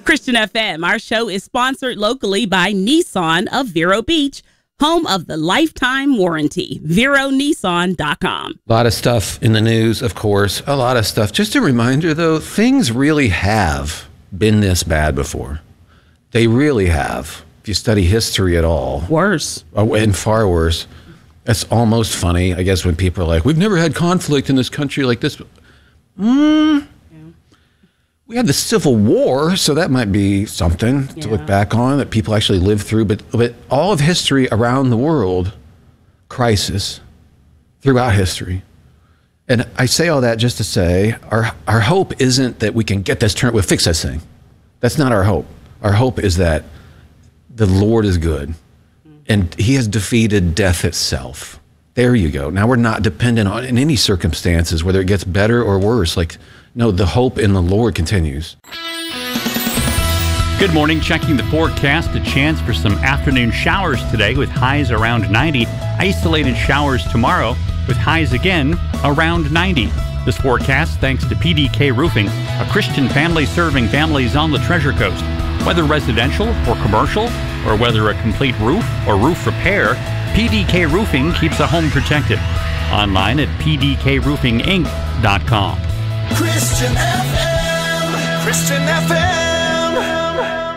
Christian FM, our show is sponsored locally by Nissan of Vero Beach, home of the lifetime warranty. VeroNissan.com. A lot of stuff in the news, of course. A lot of stuff. Just a reminder, though, things really have been this bad before. They really have. If you study history at all. Worse. And far worse. It's almost funny, I guess, when people are like, we've never had conflict in this country like this. We had the Civil War, so that might be something to look back on that people actually lived through. But all of history around the world, crisis throughout history. And I say all that just to say our hope isn't that we can get this turned, we'll fix this thing. That's not our hope. Our hope is that the Lord is good and he has defeated death itself. There you go. Now we're not dependent on in any circumstances, whether it gets better or worse. No, the hope in the Lord continues. Good morning. Checking the forecast. A chance for some afternoon showers today with highs around 90. Isolated showers tomorrow with highs again around 90. This forecast thanks to PDK Roofing, a Christian family serving families on the Treasure Coast. Whether residential or commercial, or whether a complete roof or roof repair, PDK Roofing keeps a home protected. Online at pdkroofinginc.com. Christian FM. Christian FM.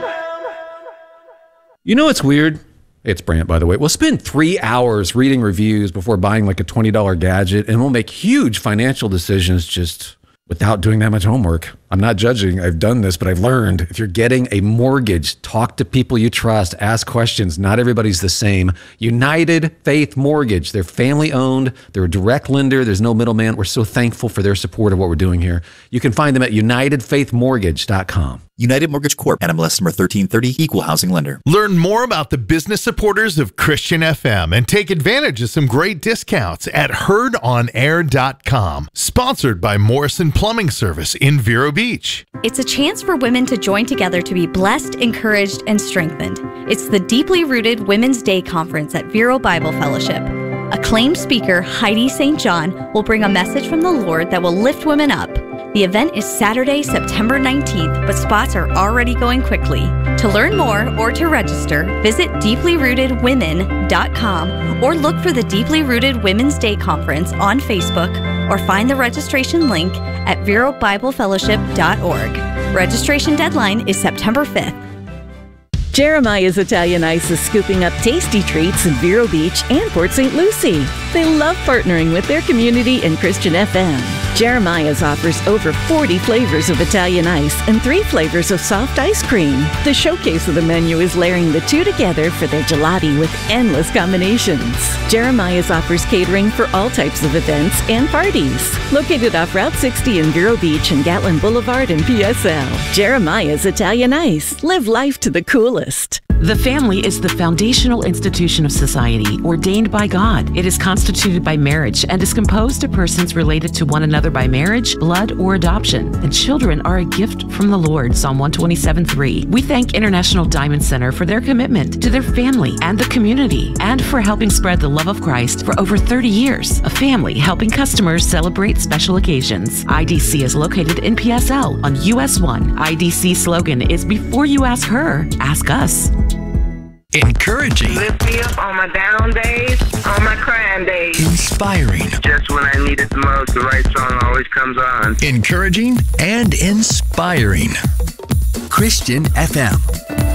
You know what's weird? It's Brant, by the way. We'll spend 3 hours reading reviews before buying like a $20 gadget, and we'll make huge financial decisions just without doing that much homework. I'm not judging. I've done this, but I've learned if you're getting a mortgage, talk to people you trust, ask questions. Not everybody's the same. United Faith Mortgage. They're family owned. They're a direct lender. There's no middleman. We're so thankful for their support of what we're doing here. You can find them at UnitedFaithMortgage.com. United Mortgage Corp. NMLS number 1330. Equal housing lender. Learn more about the business supporters of Christian FM and take advantage of some great discounts at HeardOnAir.com. Sponsored by Morrison Plumbing Service in Vero Beach. It's a chance for women to join together to be blessed, encouraged, and strengthened. It's the Deeply Rooted Women's Day Conference at Vero Bible Fellowship. Acclaimed speaker Heidi St. John will bring a message from the Lord that will lift women up. The event is Saturday, September 19th, but spots are already going quickly. To learn more or to register, visit deeplyrootedwomen.com or look for the Deeply Rooted Women's Day Conference on Facebook or find the registration link at verobiblefellowship.org. Registration deadline is September 5th. Jeremiah's Italian Ice is scooping up tasty treats in Vero Beach and Port St. Lucie. They love partnering with their community and Christian FM. Jeremiah's offers over 40 flavors of Italian ice and 3 flavors of soft ice cream. The showcase of the menu is layering the two together for their gelati with endless combinations. Jeremiah's offers catering for all types of events and parties. Located off Route 60 in Vero Beach and Gatlin Boulevard in PSL. Jeremiah's Italian Ice. Live life to the coolest. The family is the foundational institution of society ordained by God. It is constituted by marriage and is composed of persons related to one another by marriage, blood, or adoption. And children are a gift from the Lord, Psalm 127:3. We thank International Diamond Center for their commitment to their family and the community and for helping spread the love of Christ for over 30 years. A family helping customers celebrate special occasions. IDC is located in PSL on US 1. IDC slogan is before you ask her, ask us. Encouraging. Lift me up on my down days, on my crying days. Inspiring. Just when I need it the most, the right song always comes on. Encouraging and inspiring. Christian FM.